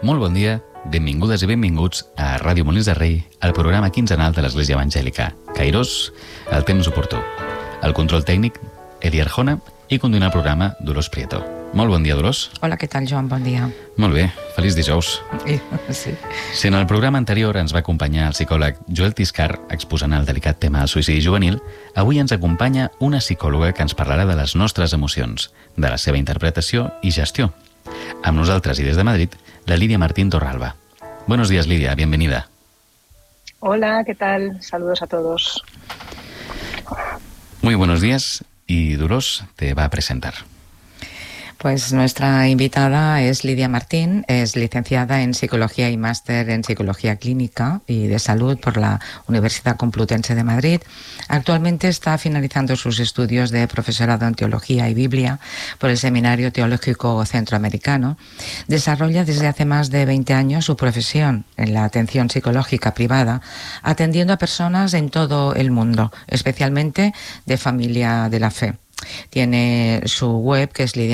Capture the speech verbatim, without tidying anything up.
Molt bon dia, benvingudes i benvinguts a Ràdio Molins de Rei, el programa quinzenal de l'Església Evangèlica. Kairos, el temps oportú. El control tècnic, Eli Arjona, i conduint el programa, Dolors Prieto. Molt bon dia, Dolors. Hola, què tal, Joan? Bon dia. Molt bé, feliç dijous. Sí. Si en el programa anterior ens va acompanyar el psicòleg Joel Tiscar exposant el delicat tema del suïcidi juvenil, avui ens acompanya una psicòloga que ens parlarà de les nostres emocions, de la seva interpretació i gestió. Amb nosaltres i des de Madrid, la Lidia Martín Torralba. Buenos días, Lidia, bienvenida. Hola, ¿qué tal? Saludos a todos. Muy buenos días y Dolors te va a presentar. Pues nuestra invitada es Lidia Martín, es licenciada en Psicología y máster en Psicología Clínica y de Salud por la Universidad Complutense de Madrid. Actualmente está finalizando sus estudios de profesorado en Teología y Biblia por el Seminario Teológico Centroamericano. Desarrolla desde hace más de veinte años su profesión en la atención psicológica privada, atendiendo a personas en todo el mundo, especialmente de familia de la fe. Tiene su web, que es Lidia